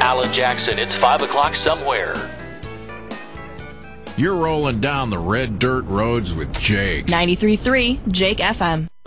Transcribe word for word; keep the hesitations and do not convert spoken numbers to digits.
Alan Jackson, it's five o'clock somewhere. You're rolling down the red dirt roads with Jake. ninety-three point three Jake F M.